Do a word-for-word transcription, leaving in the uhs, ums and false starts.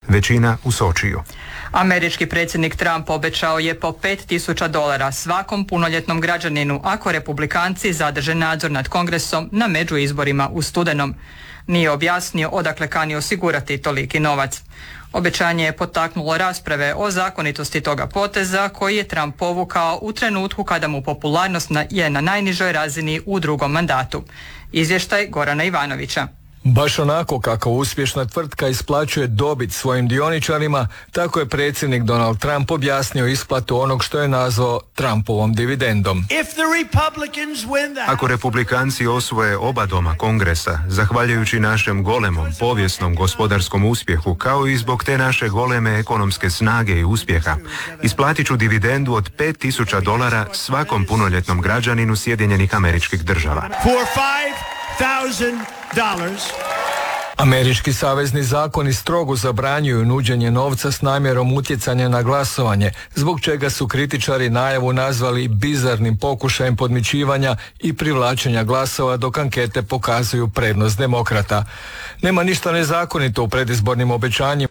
većina u Sočiju. Američki predsjednik Trump obećao je po pet tisuća dolara svakom punoljetnom građaninu ako republikanci zadrže nadzor nad Kongresom na međuizborima u studenom. Nije objasnio odakle kani osigurati toliki novac. Obećanje je potaknulo rasprave o zakonitosti toga poteza koji je Trump povukao u trenutku kada mu popularnost je na najnižoj razini u drugom mandatu. Izvještaj Gorana Ivanovića. Baš onako kako uspješna tvrtka isplaćuje dobit svojim dioničarima, tako je predsjednik Donald Trump objasnio isplatu onog što je nazvao Trumpovom dividendom. Ako republikanci osvoje oba doma Kongresa, zahvaljujući našem golemom povijesnom gospodarskom uspjehu, kao i zbog te naše goleme ekonomske snage i uspjeha, isplatit ću dividendu od pet tisuća dolara svakom punoljetnom građaninu Sjedinjenih Američkih Država. Američki savezni zakoni strogo zabranjuju nuđenje novca s namjerom utjecanja na glasovanje, zbog čega su kritičari najavu nazvali bizarnim pokušajem podmićivanja i privlačenja glasova, dok ankete pokazuju prednost demokrata. Nema ništa nezakonito u predizbornim obećanjima